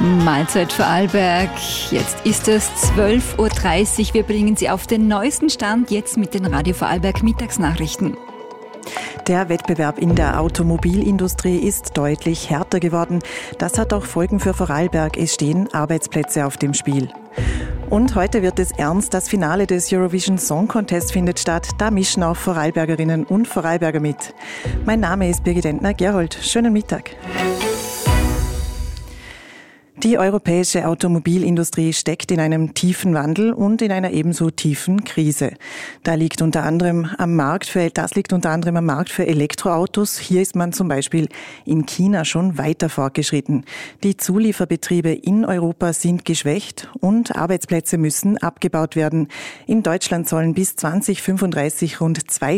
Mahlzeit Vorarlberg. Jetzt ist es 12.30 Uhr. Wir bringen Sie auf den neuesten Stand jetzt mit den Radio Vorarlberg Mittagsnachrichten. Der Wettbewerb in der Automobilindustrie ist deutlich härter geworden. Das hat auch Folgen für Vorarlberg. Es stehen Arbeitsplätze auf dem Spiel. Und heute wird es ernst. Das Finale des Eurovision Song Contest findet statt. Da mischen auch Vorarlbergerinnen und Vorarlberger mit. Mein Name ist Birgit Entner-Gerold. Schönen Mittag. Die europäische Automobilindustrie steckt in einem tiefen Wandel und in einer ebenso tiefen Krise. Das liegt unter anderem am Markt für Elektroautos. Hier ist man zum Beispiel in China schon weiter fortgeschritten. Die Zulieferbetriebe in Europa sind geschwächt und Arbeitsplätze müssen abgebaut werden. In Deutschland sollen bis 2035 rund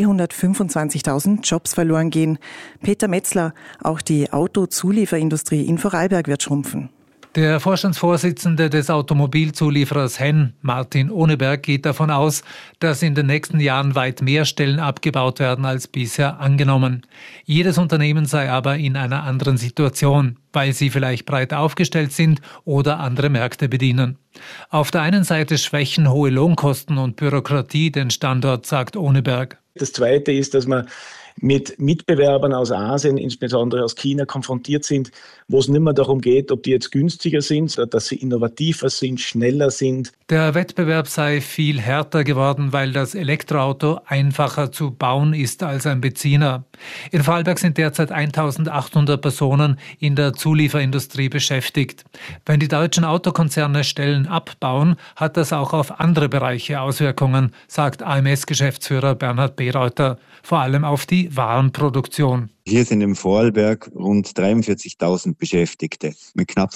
225.000 Jobs verloren gehen. Peter Metzler, auch die Autozulieferindustrie in Vorarlberg wird schrumpfen. Der Vorstandsvorsitzende des Automobilzulieferers Henn, Martin Ohneberg, geht davon aus, dass in den nächsten Jahren weit mehr Stellen abgebaut werden als bisher angenommen. Jedes Unternehmen sei aber in einer anderen Situation, weil sie vielleicht breit aufgestellt sind oder andere Märkte bedienen. Auf der einen Seite schwächen hohe Lohnkosten und Bürokratie den Standort, sagt Ohneberg. Das Zweite ist, dass man mit Mitbewerbern aus Asien, insbesondere aus China, konfrontiert sind, wo es nicht mehr darum geht, ob die jetzt günstiger sind, dass sie innovativer sind, schneller sind. Der Wettbewerb sei viel härter geworden, weil das Elektroauto einfacher zu bauen ist als ein Benziner. In Vorarlberg sind derzeit 1.800 Personen in der Zulieferindustrie beschäftigt. Wenn die deutschen Autokonzerne Stellen abbauen, hat das auch auf andere Bereiche Auswirkungen, sagt AMS-Geschäftsführer Bernhard Bereuter, vor allem auf die Warenproduktion. Hier sind im Vorarlberg rund 43.000 Beschäftigte mit knapp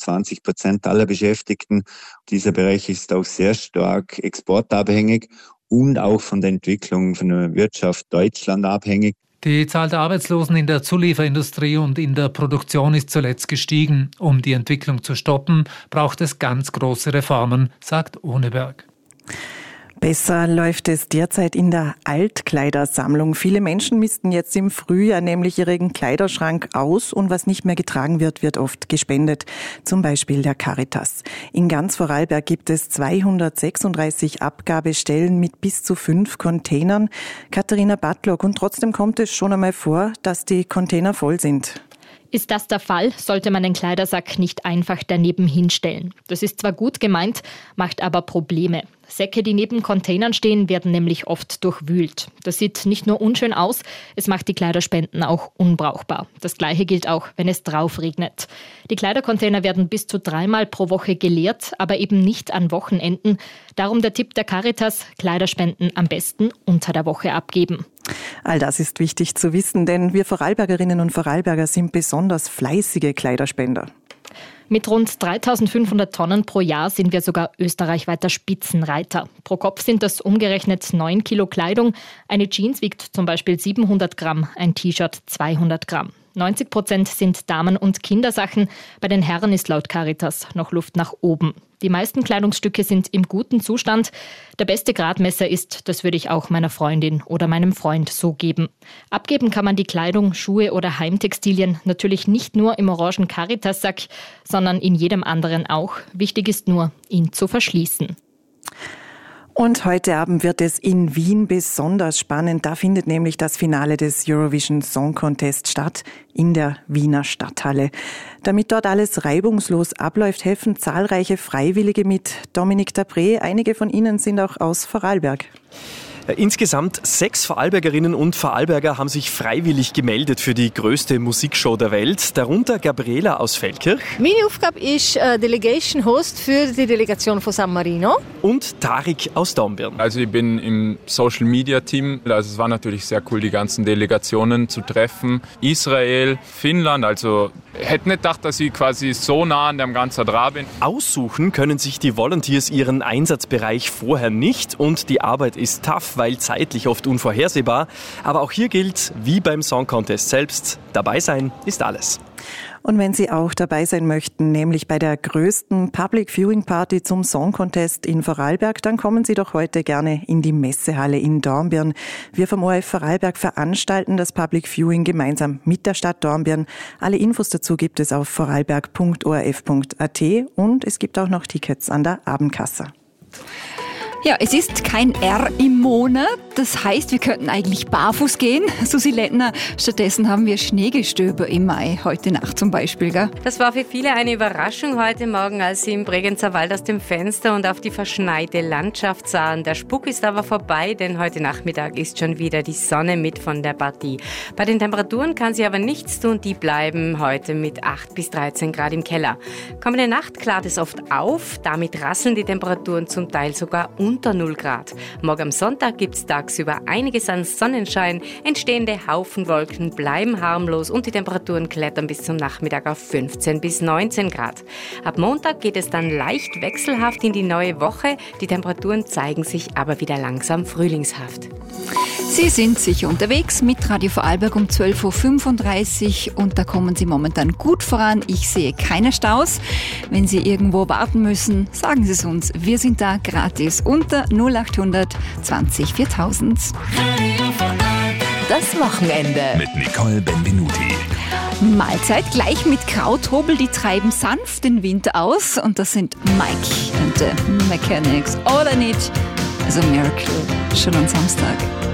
25% aller Beschäftigten. Dieser Bereich ist auch sehr stark exportabhängig und auch von der Entwicklung von der Wirtschaft Deutschland abhängig. Die Zahl der Arbeitslosen in der Zulieferindustrie und in der Produktion ist zuletzt gestiegen. Um die Entwicklung zu stoppen, braucht es ganz große Reformen, sagt Ohneberg. Besser läuft es derzeit in der Altkleidersammlung. Viele Menschen missten jetzt im Frühjahr nämlich ihren Kleiderschrank aus und was nicht mehr getragen wird, wird oft gespendet. Zum Beispiel der Caritas. In ganz Vorarlberg gibt es 236 Abgabestellen mit bis zu 5 Containern. Katharina Batlock, und trotzdem kommt es schon einmal vor, dass die Container voll sind. Ist das der Fall, sollte man den Kleidersack nicht einfach daneben hinstellen. Das ist zwar gut gemeint, macht aber Probleme. Säcke, die neben Containern stehen, werden nämlich oft durchwühlt. Das sieht nicht nur unschön aus, es macht die Kleiderspenden auch unbrauchbar. Das Gleiche gilt auch, wenn es drauf regnet. Die Kleidercontainer werden bis zu 3-mal pro Woche geleert, aber eben nicht an Wochenenden. Darum der Tipp der Caritas: Kleiderspenden am besten unter der Woche abgeben. All das ist wichtig zu wissen, denn wir Vorarlbergerinnen und Vorarlberger sind besonders fleißige Kleiderspender. Mit rund 3.500 Tonnen pro Jahr sind wir sogar österreichweiter Spitzenreiter. Pro Kopf sind das umgerechnet 9 Kilo Kleidung. Eine Jeans wiegt zum Beispiel 700 Gramm, ein T-Shirt 200 Gramm. 90% sind Damen- und Kindersachen. Bei den Herren ist laut Caritas noch Luft nach oben. Die meisten Kleidungsstücke sind im guten Zustand. Der beste Gradmesser ist, das würde ich auch meiner Freundin oder meinem Freund so geben. Abgeben kann man die Kleidung, Schuhe oder Heimtextilien natürlich nicht nur im orangen Caritas-Sack, sondern in jedem anderen auch. Wichtig ist nur, ihn zu verschließen. Und heute Abend wird es in Wien besonders spannend. Da findet nämlich das Finale des Eurovision Song Contest statt in der Wiener Stadthalle. Damit dort alles reibungslos abläuft, helfen zahlreiche Freiwillige mit. Dominique Dapré, einige von ihnen sind auch aus Vorarlberg. Insgesamt 6 Vorarlbergerinnen und Vorarlberger haben sich freiwillig gemeldet für die größte Musikshow der Welt, darunter Gabriela aus Feldkirch. Meine Aufgabe ist Delegation Host für die Delegation von San Marino. Und Tarik aus Dornbirn. Also ich bin im Social Media Team. Also es war natürlich sehr cool, die ganzen Delegationen zu treffen. Israel, Finnland, also ich hätte nicht gedacht, dass ich quasi so nah an dem Ganzen dran bin. Aussuchen können sich die Volunteers ihren Einsatzbereich vorher nicht und die Arbeit ist tough, weil zeitlich oft unvorhersehbar. Aber auch hier gilt, wie beim Song Contest selbst, dabei sein ist alles. Und wenn Sie auch dabei sein möchten, nämlich bei der größten Public Viewing Party zum Song Contest in Vorarlberg, dann kommen Sie doch heute gerne in die Messehalle in Dornbirn. Wir vom ORF Vorarlberg veranstalten das Public Viewing gemeinsam mit der Stadt Dornbirn. Alle Infos dazu gibt es auf vorarlberg.orf.at und es gibt auch noch Tickets an der Abendkasse. Ja, es ist kein R im Monat. Das heißt, wir könnten eigentlich barfuß gehen. Susi Lettner, stattdessen haben wir Schneegestöber im Mai, heute Nacht zum Beispiel, gell? Das war für viele eine Überraschung heute Morgen, als sie im Bregenzer Wald aus dem Fenster und auf die verschneite Landschaft sahen. Der Spuk ist aber vorbei, denn heute Nachmittag ist schon wieder die Sonne mit von der Partie. Bei den Temperaturen kann sie aber nichts tun, die bleiben heute mit 8 bis 13 Grad im Keller. Kommende Nacht klart es oft auf, damit rasseln die Temperaturen zum Teil sogar unter 0 Grad. Morgen am Sonntag gibt es tagsüber einiges an Sonnenschein, entstehende Haufenwolken bleiben harmlos und die Temperaturen klettern bis zum Nachmittag auf 15 bis 19 Grad. Ab Montag geht es dann leicht wechselhaft in die neue Woche, die Temperaturen zeigen sich aber wieder langsam frühlingshaft. Sie sind sicher unterwegs mit Radio Vorarlberg um 12.35 Uhr und da kommen Sie momentan gut voran. Ich sehe keine Staus. Wenn Sie irgendwo warten müssen, sagen Sie es uns. Wir sind da gratis unter 0800 20 4000. Das Wochenende mit Nicole Benvenuti. Mahlzeit gleich mit Krauthobel, die treiben sanft den Winter aus und das sind Mike and the Mechanics. All I Need is a Miracle, schon am Samstag.